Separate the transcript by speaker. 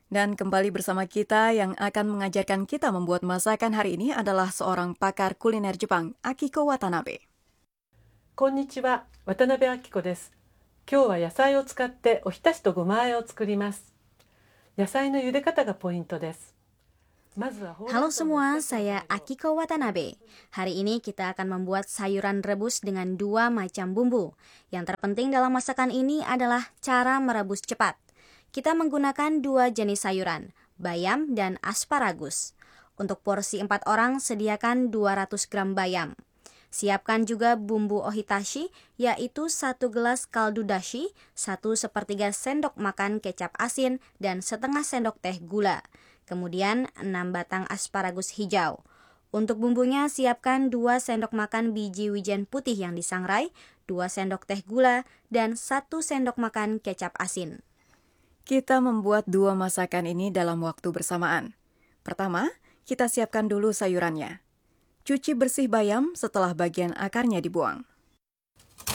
Speaker 1: Dan kembali bersama kita yang akan mengajarkan kita membuat masakan hari ini adalah seorang pakar kuliner Jepang, Akiko Watanabe.
Speaker 2: こんにちは、渡辺明子です。今日は野菜を使っておひたしとごま和えを作ります。野菜の茹で方がポイントです。
Speaker 3: Halo semua, saya Akiko Watanabe. Hari ini kita akan membuat sayuran rebus dengan 2 macam bumbu. Yang terpenting dalam masakan ini adalah cara merebus cepat. Kita menggunakan 2 jenis sayuran, bayam dan asparagus. Untuk porsi 4 orang, sediakan 200 gram bayam. Siapkan juga bumbu ohitashi, yaitu 1 gelas kaldu dashi, 1/4 sendok makan kecap asin, dan setengah sendok teh gula. Kemudian 6 batang asparagus hijau. Untuk bumbunya siapkan 2 sendok makan biji wijen putih yang disangrai, 2 sendok teh gula, dan 1 sendok makan kecap asin.
Speaker 1: Kita membuat 2 masakan ini dalam waktu bersamaan. Pertama, kita siapkan dulu sayurannya. Cuci bersih bayam setelah bagian akarnya dibuang.